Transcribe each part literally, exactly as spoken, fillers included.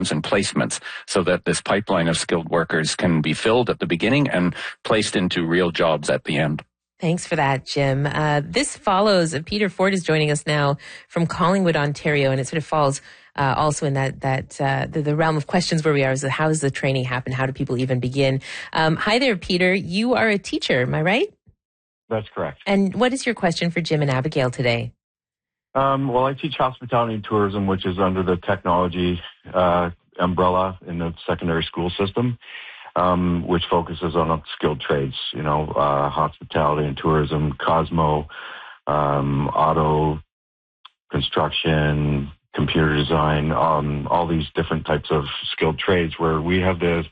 and placements so that this pipeline of skilled workers can be filled at the beginning and placed into real jobs at the end. Thanks for that, Jim. Uh, this follows, uh, Peter Ford is joining us now from Collingwood, Ontario, and it sort of falls uh, also in that that uh, the, the realm of questions where we are is how does the training happen? How do people even begin? Um, hi there, Peter. You are a teacher, am I right? That's correct. And what is your question for Jim and Abigail today? Um, well, I teach hospitality and tourism, which is under the technology uh, umbrella in the secondary school system, um, which focuses on skilled trades, you know, uh, hospitality and tourism, Cosmo, um, auto, construction, computer design, um, all these different types of skilled trades where we have the,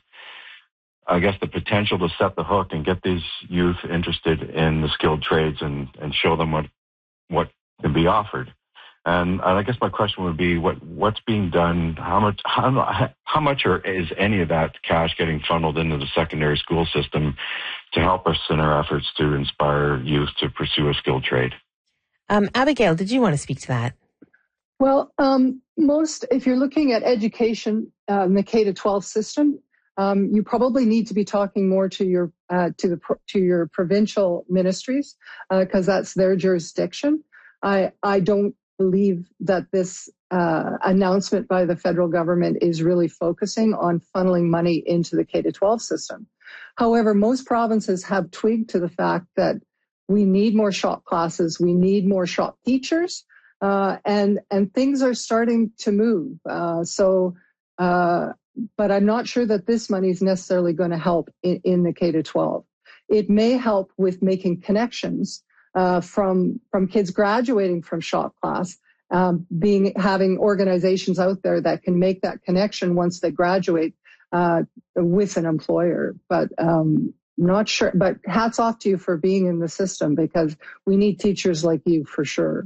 I guess, the potential to set the hook and get these youth interested in the skilled trades and, and show them what, what can be offered. And, and I guess my question would be, what what's being done? How much how, how much or is any of that cash getting funneled into the secondary school system to help us in our efforts to inspire youth to pursue a skilled trade? Um, Abigail, did you want to speak to that? Well, um, most if you're looking at education uh, in the K to twelve system, um, you probably need to be talking more to your uh, to the to your provincial ministries because uh, that's their jurisdiction. I I don't believe that this uh, announcement by the federal government is really focusing on funneling money into the K to twelve system. However, most provinces have twigged to the fact that we need more shop classes, we need more shop teachers, uh, and and things are starting to move. Uh, so, uh, but I'm not sure that this money is necessarily going to help in, in the K to twelve. It may help with making connections Uh, from from kids graduating from shop class, um, being having organizations out there that can make that connection once they graduate uh, with an employer. But um, not sure. But hats off to you for being in the system because we need teachers like you for sure.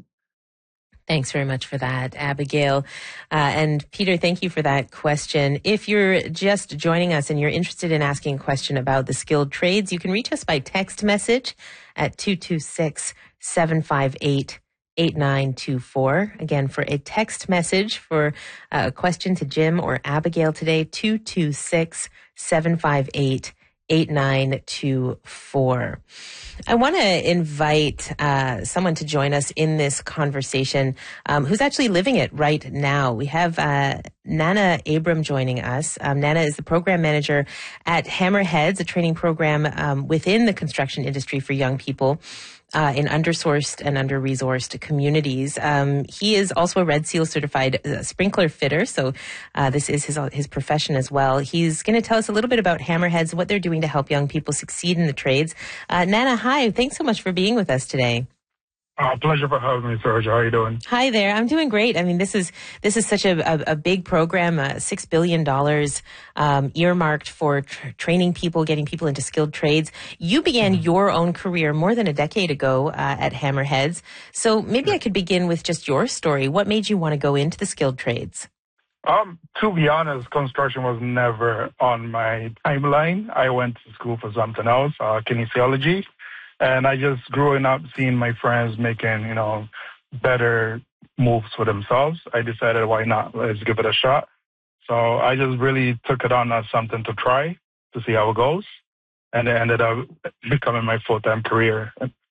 Thanks very much for that, Abigail. Uh, and Peter, thank you for that question. If you're just joining us and you're interested in asking a question about the skilled trades, you can reach us by text message at two two six, seven five eight, eight nine two four. Again, for a text message for a question to Jim or Abigail today, two two six, seven five eight, eight nine two four. I want to invite uh, someone to join us in this conversation um, who's actually living it right now. We have uh, Nana Abram joining us. Um, Nana is the program manager at Hammerheads, a training program um, within the construction industry for young people uh, in undersourced and under-resourced communities. Um, he is also a Red Seal certified uh, sprinkler fitter, so uh, this is his his profession as well. He's going to tell us a little bit about Hammerheads, what they're doing to help young people succeed in the trades. Uh, Nana, hi. Thanks so much for being with us today. Uh, pleasure for having me, Serge. How are you doing? Hi there. I'm doing great. I mean, this is this is such a, a, a big program, uh, six billion dollars um, earmarked for tr- training people, getting people into skilled trades. You began mm-hmm. your own career more than a decade ago uh, at Hammerheads. So maybe yeah. I could begin with just your story. What made you want to go into the skilled trades? Um, to be honest, construction was never on my timeline. I went to school for something else, uh, kinesiology. And I just growing up seeing my friends making, you know, better moves for themselves. I decided, why not? Let's give it a shot. So I just really took it on as something to try to see how it goes. And it ended up becoming my full-time career.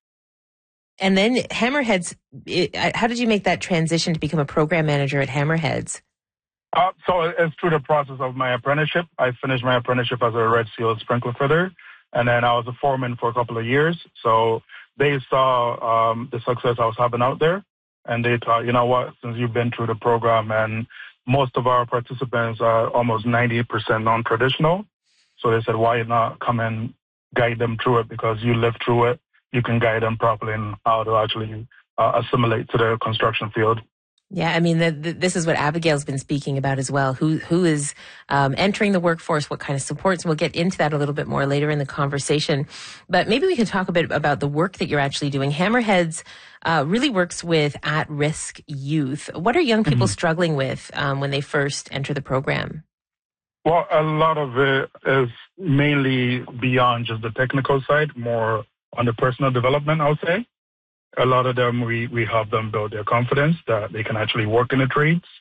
And then Hammerheads, it, how did you make that transition to become a program manager at Hammerheads? Uh, so it's through the process of my apprenticeship. I finished my apprenticeship as a Red Seal sprinkler fitter. And then I was a foreman for a couple of years. So they saw um, the success I was having out there. And they thought, you know what, since you've been through the program and most of our participants are almost ninety percent non-traditional. So they said, why not come and guide them through it? Because you lived through it. You can guide them properly in how to actually uh, assimilate to the construction field. Yeah, I mean, the, the, this is what Abigail's been speaking about as well. Who who is um, entering the workforce? What kind of supports? And we'll get into that a little bit more later in the conversation. But maybe we can talk a bit about the work that you're actually doing. Hammerheads uh, really works with at-risk youth. What are young people mm-hmm. struggling with um, when they first enter the program? Well, a lot of it is mainly beyond just the technical side, more on the personal development, I would say. A lot of them, we, we help them build their confidence that they can actually work in the trades.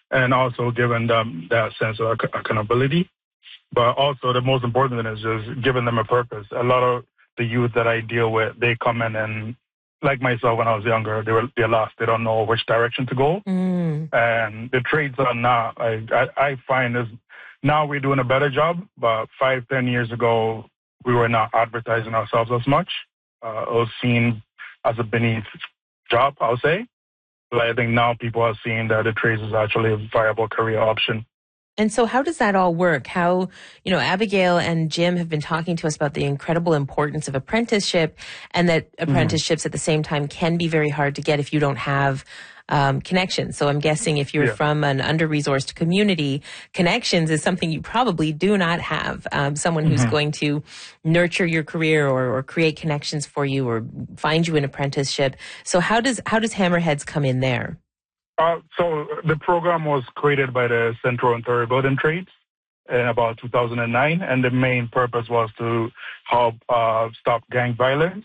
and also giving them that sense of ac- accountability. But also the most important thing is just giving them a purpose. A lot of the youth that I deal with, they come in and, like myself when I was younger, they were they're lost. They don't know which direction to go. Mm. And the trades are not, I, I, I find is now we're doing a better job, but five, ten years ago, we were not advertising ourselves as much. Uh, it was seen as a beneath job, I'll say. But I think now people are seeing that the trades is actually a viable career option. And so how does that all work? How, you know, Abigail and Jim have been talking to us about the incredible importance of apprenticeship, and that apprenticeships mm-hmm. at the same time can be very hard to get if you don't have um, connections. So I'm guessing if you're yeah. from an under-resourced community, connections is something you probably do not have. Um, someone who's mm-hmm. going to nurture your career or, or create connections for you or find you an apprenticeship. So how does how does Hammerheads come in there? Uh, so the program was created by the Central Ontario Building Trades in about two thousand nine, and the main purpose was to help uh, stop gang violence.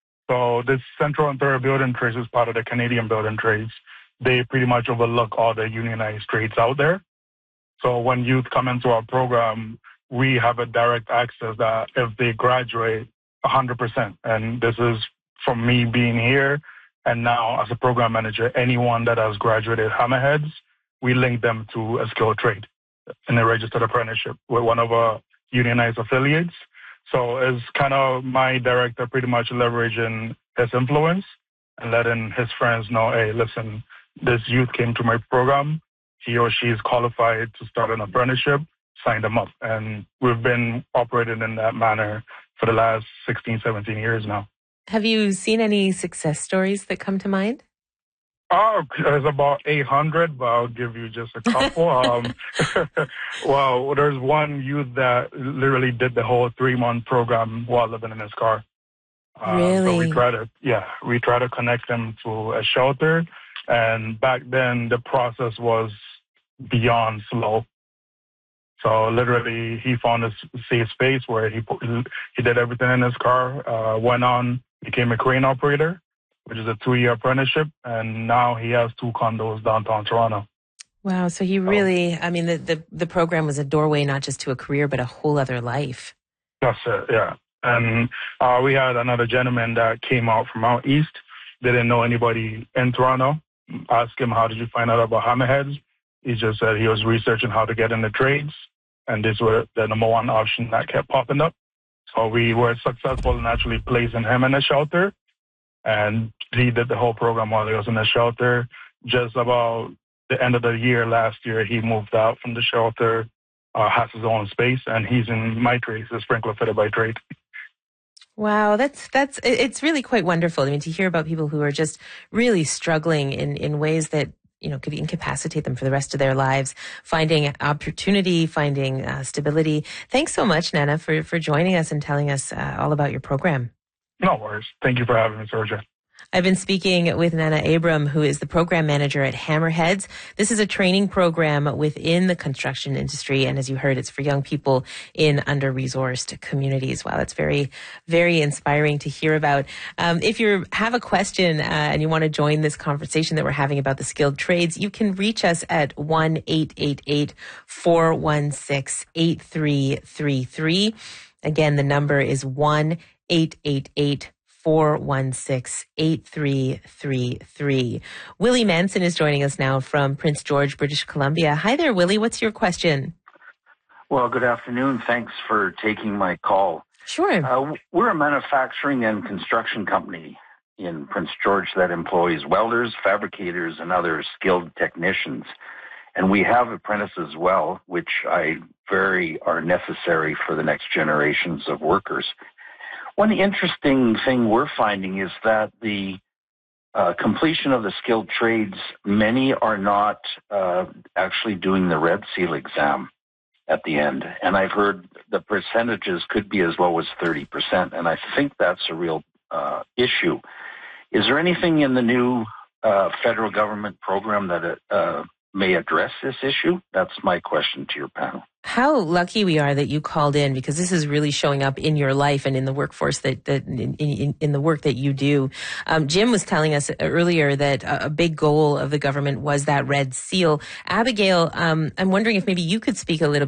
So this Central Ontario Building Trades is part of the Canadian Building Trades. They pretty much overlook all the unionized trades out there. So when youth come into our program, we have a direct access that if they graduate, one hundred percent. And this is from me being here. And now, as a program manager, anyone that has graduated Hammerheads, we link them to a skilled trade in a registered apprenticeship with one of our unionized affiliates. So it's kind of my director pretty much leveraging his influence and letting his friends know, hey, listen, this youth came to my program. He or she is qualified to start an apprenticeship. Sign them up. And we've been operating in that manner for the last sixteen, seventeen years now. Have you seen any success stories that come to mind? Oh, there's about eight hundred, but I'll give you just a couple. um, well, there's one youth that literally did the whole three-month program while living in his car. Uh, really? So we try to, yeah, we try to connect him to a shelter. And back then, the process was beyond slow. So literally, he found a safe space where he he did everything in his car, uh, went on, became a crane operator, which is a two-year apprenticeship, and now he has two condos downtown Toronto. Wow, so he really, I mean, the, the, the program was a doorway not just to a career, but a whole other life. That's it, yeah. And uh, we had another gentleman that came out from out east, didn't know anybody in Toronto. Asked him, how did you find out about Hammerheads? He just said he was researching how to get in the trades, and this was the number one option that kept popping up. So we were successful in actually placing him in a shelter, and he did the whole program while he was in the shelter. Just about the end of the year last year, he moved out from the shelter, uh, has his own space, and he's in my trade, he's a sprinkler fitter by trade. Wow, that's that's it's really quite wonderful. I mean, to hear about people who are just really struggling in, in ways that, you know, could incapacitate them for the rest of their lives, finding opportunity, finding uh, stability. Thanks so much, Nana, for, for joining us and telling us uh, all about your program. No worries. Thank you for having me, Sergio. I've been speaking with Nana Abram, who is the program manager at Hammerheads. This is a training program within the construction industry. And as you heard, it's for young people in under-resourced communities. Wow, that's very, very inspiring to hear about. Um, if you have a question uh, and you want to join this conversation that we're having about the skilled trades, you can reach us at one eight eight eight, four one six, eight three three three. Again, the number is one eight eight eight, four one six, eight three three three. Willie Manson is joining us now from Prince George, British Columbia. Hi there, Willie. What's your question? Well, good afternoon. Thanks for taking my call. Sure. Uh, we're a manufacturing and construction company in Prince George that employs welders, fabricators, and other skilled technicians. And we have apprentices as well, which I very are necessary for the next generations of workers. One interesting thing we're finding is that the uh, completion of the skilled trades, many are not uh, actually doing the Red Seal exam at the end. And I've heard the percentages could be as low as thirty percent, and I think that's a real uh, issue. Is there anything in the new uh, federal government program that uh, may address this issue? That's my question to your panel. How lucky we are that you called in, because this is really showing up in your life and in the workforce that, that in, in, in the work that you do. Um, Jim was telling us earlier that a big goal of the government was that red seal. Abigail, um, I'm wondering if maybe you could speak a little bit